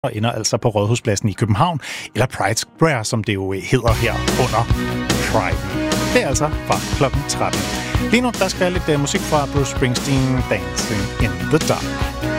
og ender altså på Rådhuspladsen i København, eller Pride Square, som det jo hedder her under Pride. Det er altså fra klokken 13. Lige nu, der skal jeg lidt musik fra Bruce Springsteen, Dancing in the Dark.